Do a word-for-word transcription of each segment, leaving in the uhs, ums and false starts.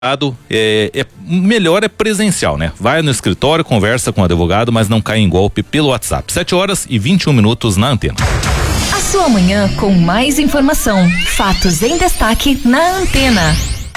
É, é melhor é presencial, né? Vai no escritório, conversa com o advogado, mas não cai em golpe pelo WhatsApp. sete horas e vinte e um minutos na Antena. A sua manhã com mais informação, fatos em destaque na Antena.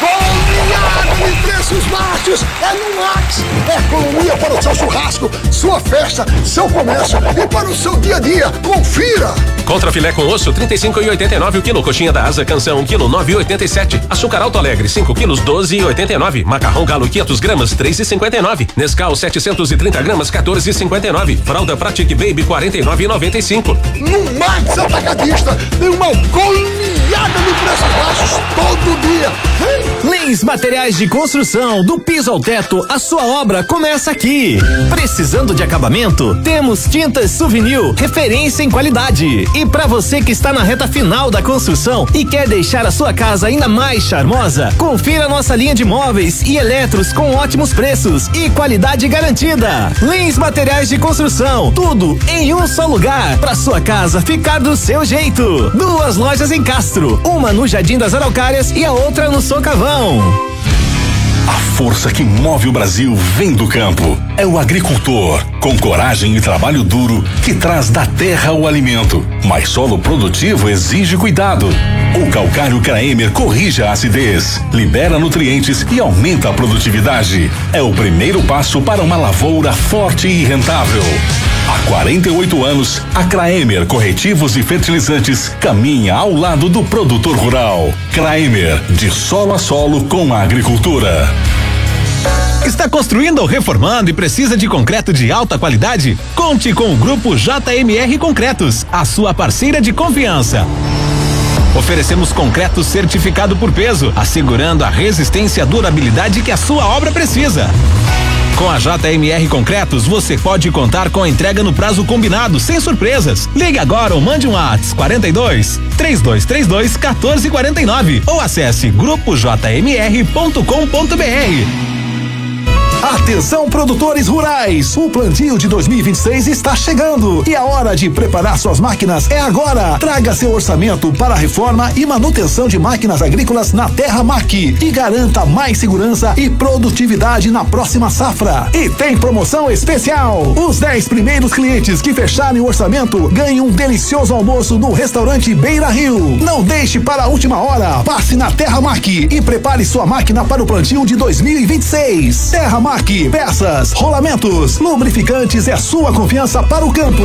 Goleada de preços baixos é no Max. É economia para o seu churrasco, sua festa, seu comércio e para o seu dia a dia. Confira! Contra filé com osso, trinta e cinco e oitenta e nove o quilo. Coxinha da Asa Canção, um quilo, nove e oitenta e sete. Açúcar Alto Alegre, cinco quilos, doze e oitenta e nove. Macarrão Galo, quinhentas gramas, três e cinquenta e nove. Nescau, setecentos e trinta gramas, quatorze e cinquenta e nove. Fralda Pratic Baby, quarenta e nove e noventa e cinco. No Max Atacadista tem uma goleada de preços baixos todo dia. Lins Materiais de Construção, do piso ao teto, a sua obra começa aqui. Precisando de acabamento? Temos Tintas Souvenir, referência em qualidade. E para você que está na reta final da construção e quer deixar a sua casa ainda mais charmosa, confira nossa linha de móveis e eletros com ótimos preços e qualidade garantida. Lins Materiais de Construção, tudo em um só lugar, para sua casa ficar do seu jeito. Duas lojas em Castro, uma no Jardim das Araucárias e a outra no Socavão. A força que move o Brasil vem do campo. É o agricultor, com coragem e trabalho duro, que traz da terra o alimento. Mas solo produtivo exige cuidado. O calcário Kraemer corrige a acidez, libera nutrientes e aumenta a produtividade. É o primeiro passo para uma lavoura forte e rentável. Há quarenta e oito anos, a Kraemer Corretivos e Fertilizantes caminha ao lado do produtor rural. Kraemer, de solo a solo com a agricultura. Está construindo ou reformando e precisa de concreto de alta qualidade? Conte com o Grupo J M R Concretos, a sua parceira de confiança. Oferecemos concreto certificado por peso, assegurando a resistência e a durabilidade que a sua obra precisa. Com a J M R Concretos, você pode contar com a entrega no prazo combinado, sem surpresas. Ligue agora ou mande um WhatsApp quarenta e dois, três dois três dois, quatorze quarenta e nove ou acesse grupo j m r ponto com ponto b r. Atenção, produtores rurais! O plantio de dois mil e vinte e seis está chegando e a hora de preparar suas máquinas é agora. Traga seu orçamento para a reforma e manutenção de máquinas agrícolas na Terra Mac e garanta mais segurança e produtividade na próxima safra. E tem promoção especial! Os dez primeiros clientes que fecharem o orçamento ganham um delicioso almoço no restaurante Beira Rio. Não deixe para a última hora. Passe na Terra Mac e prepare sua máquina para o plantio de dois mil e vinte e seis. Terra Mac, peças, rolamentos, lubrificantes, é sua confiança para o campo.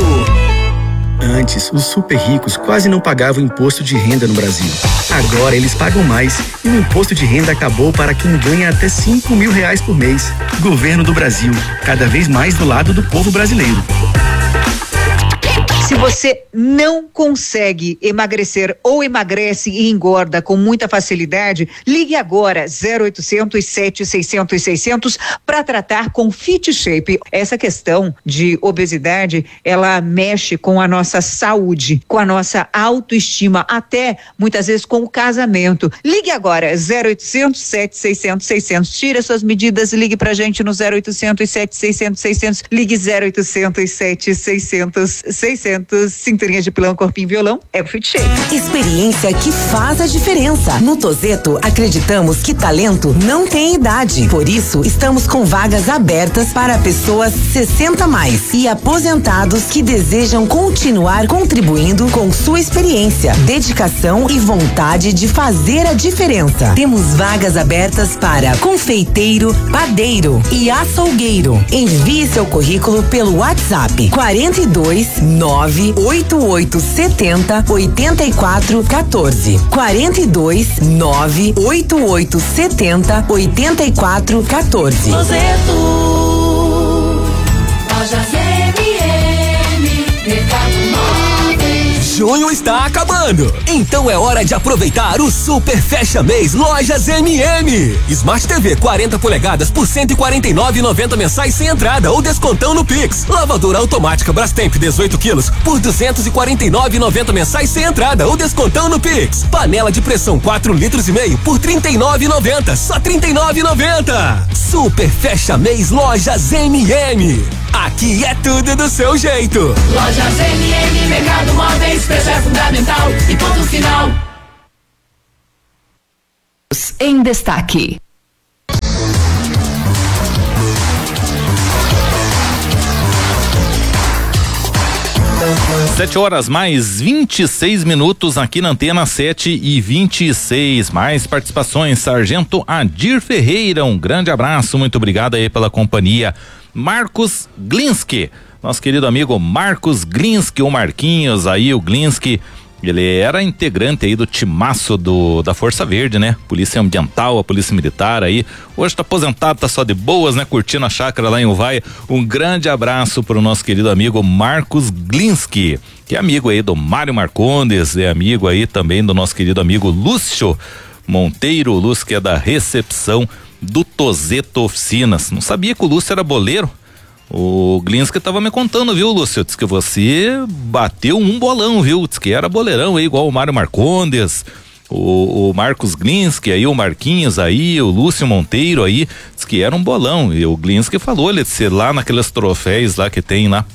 Antes, os super ricos quase não pagavam imposto de renda no Brasil. Agora eles pagam mais e o imposto de renda acabou para quem ganha até cinco mil reais por mês. Governo do Brasil, cada vez mais do lado do povo brasileiro. Se você não consegue emagrecer ou emagrece e engorda com muita facilidade, ligue agora zero oitocentos, sete seiscentos, seiscentos para tratar com Fit Shape. Essa questão de obesidade, ela mexe com a nossa saúde, com a nossa autoestima, até muitas vezes com o casamento. Ligue agora zero oitocentos, sete seiscentos, seiscentos. Tira suas medidas, ligue pra gente no zero oitocentos, sete seiscentos, seiscentos. Ligue zero oitocentos, sete seiscentos, seiscentos. Cinturinha de pilão, corpinho, violão, é o Fit Shape. Experiência que faz a diferença. No Tozeto, acreditamos que talento não tem idade. Por isso, estamos com vagas abertas para pessoas sessenta mais e aposentados que desejam continuar contribuindo com sua experiência, dedicação e vontade de fazer a diferença. Temos vagas abertas para confeiteiro, padeiro e açougueiro. Envie seu currículo pelo WhatsApp quarenta e dois, nove oito oito setenta, oitenta e quatro quatorze. quarenta e dois, nove oito oito setenta, oitenta e quatro quatorze. Tozeto, lojas M M, Mercado Móveis. Junho está acabando, então é hora de aproveitar o Super Fecha Mês Lojas M M. Smart T V quarenta polegadas por cento e quarenta e nove reais e noventa mensais sem entrada ou descontão no Pix. Lavadora automática Brastemp dezoito quilos por duzentos e quarenta e nove reais e noventa mensais sem entrada ou descontão no Pix. Panela de pressão quatro litros e meio por trinta e nove reais e noventa, só trinta e nove reais e noventa. Super Fecha Mês Lojas M M. Aqui é tudo do seu jeito. Lojas M M, Mercado Móveis, preço é fundamental e ponto final. Em destaque. Sete horas mais vinte e seis minutos aqui na Antena sete e vinte e seis. Mais participações, Sargento Adir Ferreira, um grande abraço, muito obrigado aí pela companhia. Marcos Glinski, nosso querido amigo Marcos Glinski, o Marquinhos aí, o Glinski, ele era integrante aí do timaço do, da Força Verde, né? Polícia Ambiental, a Polícia Militar aí. Hoje tá aposentado, tá só de boas, né? Curtindo a chácara lá em Uvaia. Um grande abraço pro nosso querido amigo Marcos Glinski, que é amigo aí do Mário Marcondes, é amigo aí também do nosso querido amigo Lúcio Monteiro, o Lúcio que é da recepção do Tozeto Oficinas. Não sabia que o Lúcio era boleiro. O Glinski tava me contando, viu, Lúcio? Diz que você bateu um bolão, viu? Diz que era boleirão aí, igual o Mário Marcondes, o, o Marcos Glinski aí, o Marquinhos aí, o Lúcio Monteiro aí, diz que era um bolão. E o Glinski falou, ele disse, lá naqueles troféus lá que tem lá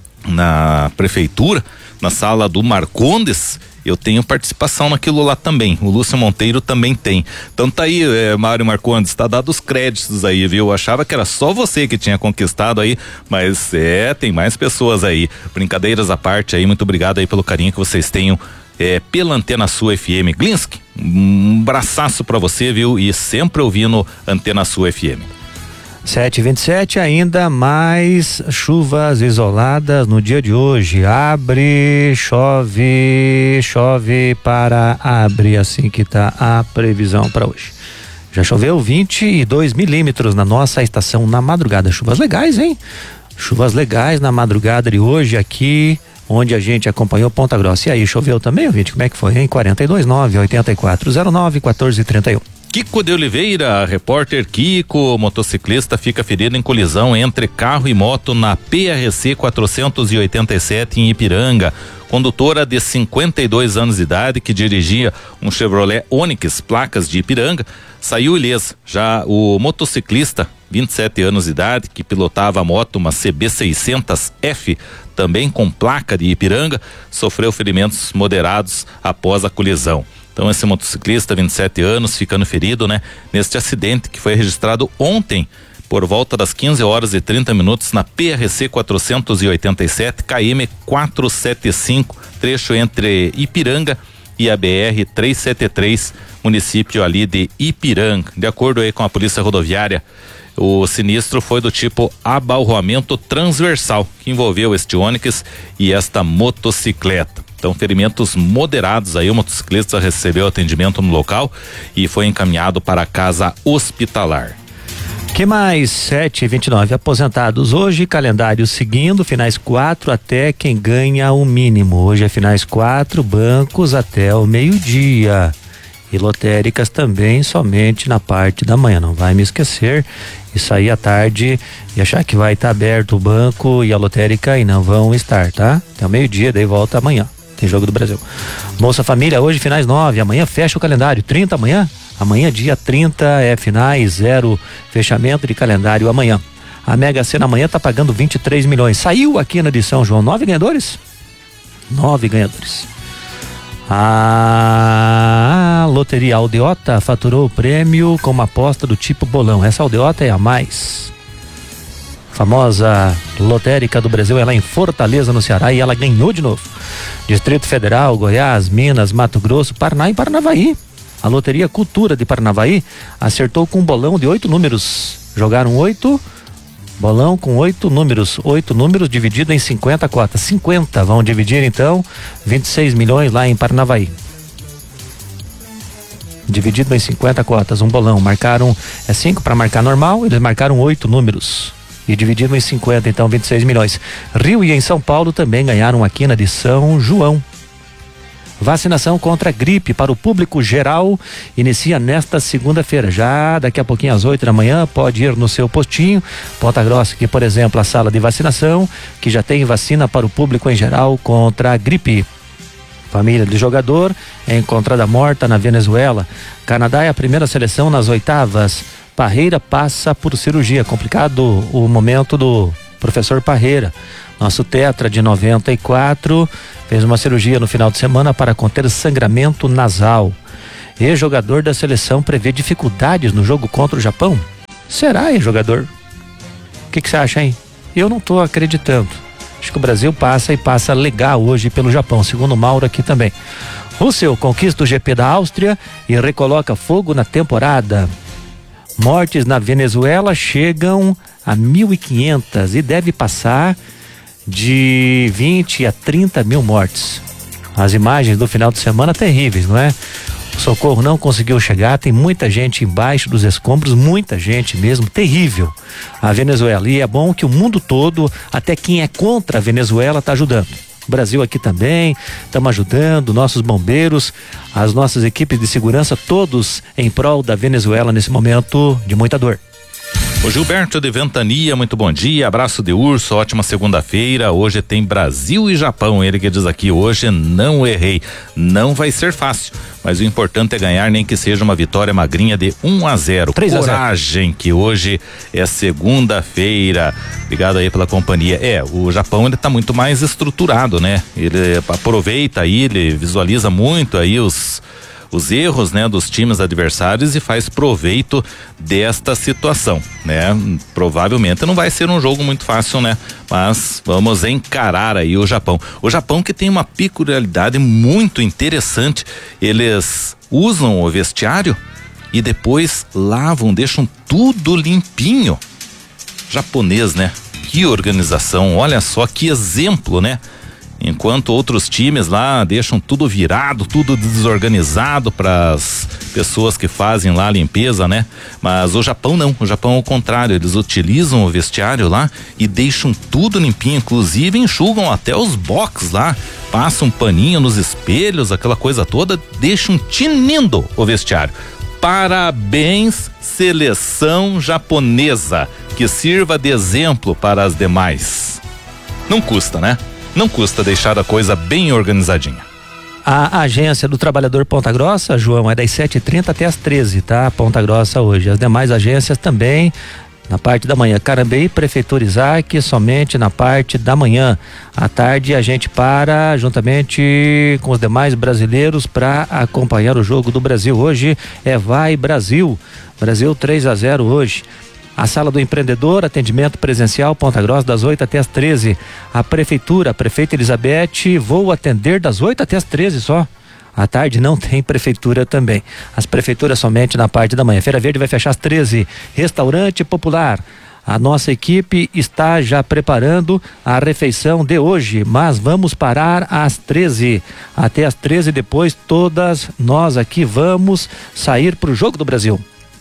na prefeitura, na sala do Marcondes, eu tenho participação naquilo lá também. O Lúcio Monteiro também tem. Então tá aí, é, Mário Marcondes, tá dado os créditos aí, viu? Eu achava que era só você que tinha conquistado aí, mas é, tem mais pessoas aí. Brincadeiras à parte aí, muito obrigado aí pelo carinho que vocês tenham é, pela Antena Sul F M. Glinski, um braçaço pra você, viu? E sempre ouvindo Antena Sul F M. sete e vinte e sete, ainda mais chuvas isoladas no dia de hoje. Abre, chove, chove para abre, assim que tá a previsão para hoje. Já choveu vinte e dois milímetros na nossa estação na madrugada. Chuvas legais, hein? Chuvas legais na madrugada de hoje aqui, onde a gente acompanhou Ponta Grossa. E aí, choveu também, ouvinte? Como é que foi, hein? quarenta e dois, nove, oitenta e quatro, zero nove, quatorze, trinta e um. Kiko de Oliveira, repórter Kiko, motociclista, fica ferido em colisão entre carro e moto na P R C quatrocentos e oitenta e sete em Ipiranga. Condutora de cinquenta e dois anos de idade que dirigia um Chevrolet Onix, placas de Ipiranga, saiu ilesa. Já o motociclista, vinte e sete anos de idade, que pilotava a moto, uma C B seiscentos F, também com placa de Ipiranga, sofreu ferimentos moderados após a colisão. Então esse motociclista, vinte e sete anos, ficando ferido, né? Neste acidente que foi registrado ontem, por volta das quinze horas e trinta minutos, na P R C quatrocentos e oitenta e sete, K M quatrocentos e setenta e cinco, trecho entre Ipiranga e a B R trezentos e setenta e três, município ali de Ipiranga. De acordo aí com a Polícia Rodoviária, o sinistro foi do tipo abalroamento transversal, que envolveu este Onix e esta motocicleta. Então, ferimentos moderados aí, o motociclista recebeu atendimento no local e foi encaminhado para a casa hospitalar. Que mais? sete e vinte e nove, aposentados hoje, calendário seguindo, finais quatro até quem ganha o mínimo. Hoje é finais quatro, bancos até o meio-dia. E lotéricas também somente na parte da manhã, não vai me esquecer. Isso aí à tarde e achar que vai estar aberto o banco e a lotérica e não vão estar, tá? Até o meio-dia, daí volta amanhã. Tem jogo do Brasil. Bolsa Família hoje finais nove, amanhã fecha o calendário, trinta amanhã. Amanhã dia trinta é finais, zero fechamento de calendário amanhã. A Mega Sena amanhã tá pagando vinte e três milhões. Saiu aqui na de São João, nove ganhadores? Nove ganhadores. A Loteria Aldeota faturou o prêmio com uma aposta do tipo bolão. Essa Aldeota é a mais famosa lotérica do Brasil, ela é em Fortaleza, no Ceará, e ela ganhou de novo. Distrito Federal, Goiás, Minas, Mato Grosso, Paraná e Paranavaí. A Loteria Cultura de Paranavaí acertou com um bolão de oito números. Jogaram oito, bolão com oito números, oito números dividido em cinquenta cotas. cinquenta vão dividir então vinte e seis milhões lá em Paranavaí. Dividido em cinquenta cotas, um bolão. Marcaram, é cinco para marcar normal, eles marcaram oito números. E dividido em cinquenta, então vinte e seis milhões. Rio e em São Paulo também ganharam aqui na de São João. Vacinação contra a gripe para o público geral inicia nesta segunda-feira. Já daqui a pouquinho às oito da manhã pode ir no seu postinho. Ponta Grossa, que por exemplo a sala de vacinação, que já tem vacina para o público em geral contra a gripe. Família de jogador é encontrada morta na Venezuela. Canadá é a primeira seleção nas oitavas. Parreira passa por cirurgia. Complicado o momento do professor Parreira. Nosso tetra de noventa e quatro fez uma cirurgia no final de semana para conter sangramento nasal. Ex-jogador da seleção prevê dificuldades no jogo contra o Japão? Será, ex-jogador? O que que você acha, hein? Eu não tô acreditando. Acho que o Brasil passa e passa legal hoje pelo Japão, segundo o Mauro aqui também. Russell conquista o G P da Áustria e recoloca fogo na temporada. Mortes na Venezuela chegam a mil e quinhentas e deve passar de vinte a trinta mil mortes. As imagens do final de semana terríveis, não é? O socorro não conseguiu chegar, tem muita gente embaixo dos escombros, muita gente mesmo, terrível. A Venezuela, e é bom que o mundo todo, até quem é contra a Venezuela, está ajudando. O Brasil aqui também, estamos ajudando, nossos bombeiros, as nossas equipes de segurança, todos em prol da Venezuela nesse momento de muita dor. O Gilberto de Ventania, muito bom dia, abraço de urso, ótima segunda-feira. Hoje tem Brasil e Japão, ele que diz aqui, hoje não errei, não vai ser fácil, mas o importante é ganhar, nem que seja uma vitória magrinha de um a zero. Coragem, que hoje é segunda-feira. Obrigado aí pela companhia. É, o Japão ele tá muito mais estruturado, né? Ele aproveita aí, ele visualiza muito aí os os erros, né, dos times adversários e faz proveito desta situação, né? Provavelmente não vai ser um jogo muito fácil, né? Mas vamos encarar aí o Japão. O Japão que tem uma peculiaridade muito interessante, eles usam o vestiário e depois lavam, deixam tudo limpinho. Japonês, né? Que organização, olha só que exemplo, né? Enquanto outros times lá deixam tudo virado, tudo desorganizado para as pessoas que fazem lá a limpeza, né? Mas o Japão não, o Japão é o contrário, eles utilizam o vestiário lá e deixam tudo limpinho, inclusive enxugam até os box lá, passam um paninho nos espelhos, aquela coisa toda, deixam tinindo o vestiário. Parabéns, seleção japonesa, que sirva de exemplo para as demais. Não custa, né? Não custa deixar a coisa bem organizadinha. A agência do trabalhador Ponta Grossa, João, é das sete e trinta até as treze, tá? Ponta Grossa hoje. As demais agências também na parte da manhã. Carambeí, Prefeitura Isaac, somente na parte da manhã. À tarde a gente para juntamente com os demais brasileiros para acompanhar o jogo do Brasil. Hoje é Vai Brasil. Brasil três a zero hoje. A Sala do Empreendedor, atendimento presencial, Ponta Grossa, das oito até as treze. A Prefeitura, a Prefeita Elizabeth, vou atender das oito até as treze só. À tarde não tem prefeitura também. As prefeituras somente na parte da manhã. Feira Verde vai fechar às treze. Restaurante Popular. A nossa equipe está já preparando a refeição de hoje, mas vamos parar às treze. Até às treze, depois todas nós aqui vamos sair para o Jogo do Brasil.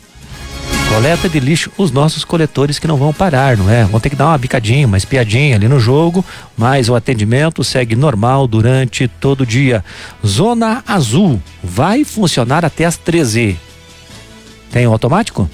Coleta de lixo, os nossos coletores que não vão parar, não é? Vão ter que dar uma bicadinha, uma espiadinha ali no jogo, mas o atendimento segue normal durante todo o dia. Zona Azul vai funcionar até às treze. Tem um automático?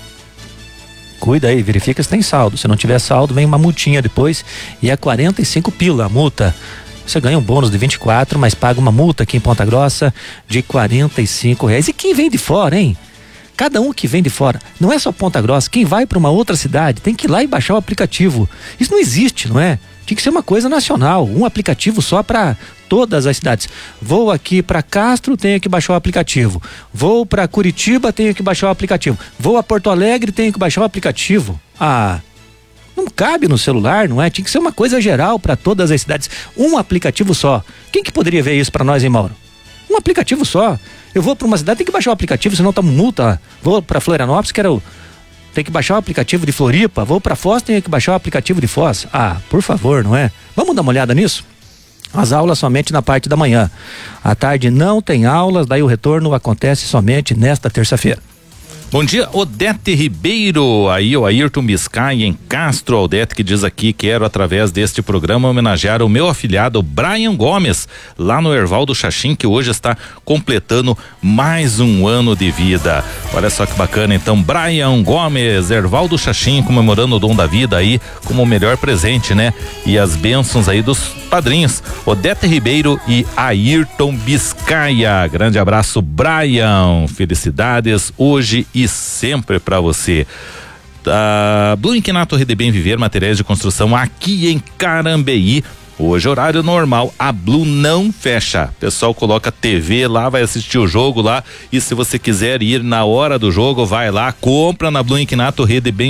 Cuida aí, verifica se tem saldo. Se não tiver saldo, vem uma multinha depois e é quarenta e cinco pila a multa. Você ganha um bônus de vinte e quatro, mas paga uma multa aqui em Ponta Grossa de quarenta e cinco reais. E quem vem de fora, hein? Cada um que vem de fora, não é só Ponta Grossa, quem vai para uma outra cidade tem que ir lá e baixar o aplicativo. Isso não existe, não é? Tinha que ser uma coisa nacional, um aplicativo só para todas as cidades. Vou aqui para Castro, tenho que baixar o aplicativo. Vou para Curitiba, tenho que baixar o aplicativo. Vou a Porto Alegre, tenho que baixar o aplicativo. Ah, não cabe no celular, não é? Tinha que ser uma coisa geral para todas as cidades, um aplicativo só. Quem que poderia ver isso para nós, hein, Mauro? Um aplicativo só. Eu vou para uma cidade, tem que baixar o aplicativo, senão tomo multa. Vou para Florianópolis, quero tem que baixar o aplicativo de Floripa. Vou para Foz, tenho que baixar o aplicativo de Foz. Ah, por favor, não é? Vamos dar uma olhada nisso? As aulas somente na parte da manhã. À tarde não tem aulas, daí o retorno acontece somente nesta terça-feira. Bom dia, Odete Ribeiro, aí o Ayrton Biscay em Castro. Odete que diz aqui, quero através deste programa homenagear o meu afilhado Brian Gomes, lá no Erval do Xaxim, que hoje está completando mais um ano de vida. Olha só que bacana, então, Brian Gomes, Erval do Xaxim, comemorando o dom da vida aí como o melhor presente, né? E as bênçãos aí dos padrinhos, Odete Ribeiro e Ayrton Biscaia. Grande abraço, Brian, felicidades hoje e sempre para você. Da Blue Inquinato Rede Bem Viver, materiais de construção aqui em Carambeí. Hoje horário normal, a Blue não fecha. O pessoal coloca T V lá, vai assistir o jogo lá, e se você quiser ir na hora do jogo, vai lá, compra na Blue Inquinato Rede Bem